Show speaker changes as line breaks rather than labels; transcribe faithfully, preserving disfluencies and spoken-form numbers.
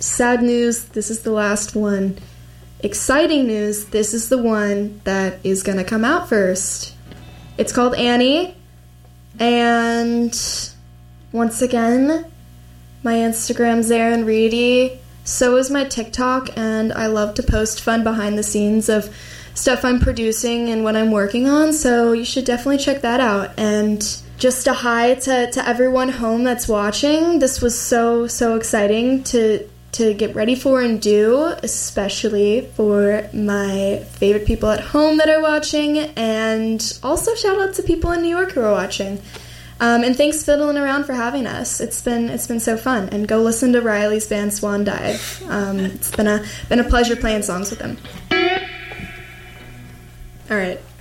sad news, this is the last one. Exciting news, this is the one that is going to come out first. It's called Annie, and once again, my Instagram's Erin Reedy. So is my TikTok, and I love to post fun behind the scenes of stuff I'm producing and what I'm working on, so you should definitely check that out. And just a hi to, to everyone home that's watching. This was so, so exciting to to get ready for and do, especially for my favorite people at home that are watching, and also shout out to people in New York who are watching. Um, and thanks Fiddling Around for having us. It's been it's been so fun. And go listen to Riley's band Swan Dive. Um, it's been a been a pleasure playing songs with him. All right.